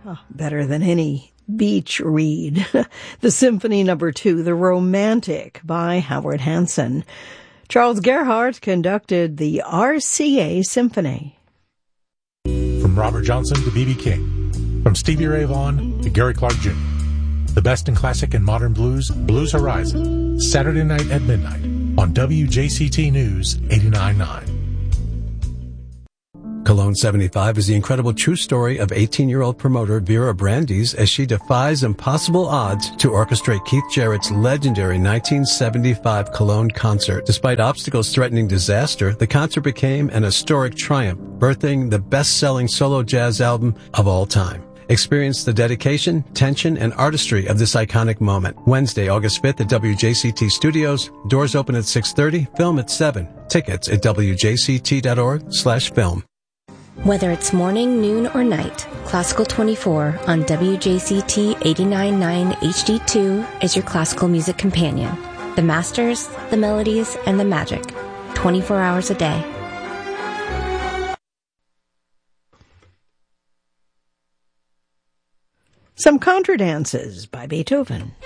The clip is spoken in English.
better than any beach read. The Symphony No. 2, The Romantic by Howard Hanson. Charles Gerhardt conducted the RCA Symphony. From Robert Johnson to B.B. King. From Stevie Ray Vaughan to Gary Clark Jr. The best in classic and modern blues, Blues Horizon. Saturday night at midnight on WJCT News 89.9. Cologne 75 is the incredible true story of 18-year-old promoter Vera Brandes as she defies impossible odds to orchestrate Keith Jarrett's legendary 1975 Cologne concert. Despite obstacles threatening disaster, the concert became an historic triumph, birthing the best-selling solo jazz album of all time. Experience the dedication, tension, and artistry of this iconic moment. Wednesday, August 5th at WJCT Studios. Doors open at 6:30, film at 7. Tickets at wjct.org/film. Whether it's morning, noon, or night, Classical 24 on WJCT 89.9 HD2 is your classical music companion. The masters, the melodies, and the magic. 24 hours a day. Some contra dances by Beethoven.